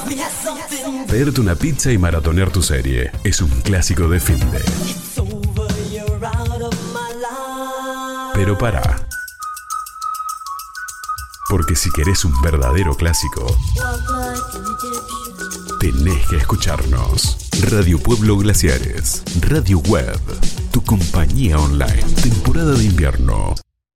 Pedirte una pizza y maratonear tu serie es un clásico de finde. Pero pará. Porque si querés un verdadero clásico, tenés que escucharnos. Radio Pueblo Glaciares, Radio Web, tu compañía online. Temporada de invierno.